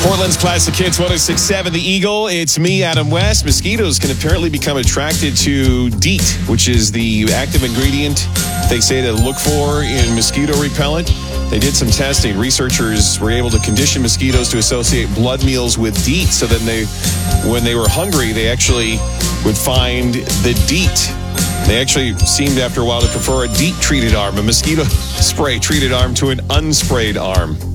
Portland's Classic Hits 106.7 The Eagle. It's me, Adam West. Mosquitoes can apparently become attracted to DEET, which is the active ingredient they say to look for in mosquito repellent. They did some testing. Researchers were able to condition mosquitoes to associate blood meals with DEET, so then when they were hungry, they actually would find the DEET. They actually seemed after a while to prefer a DEET-treated arm, a mosquito spray-treated arm to an unsprayed arm.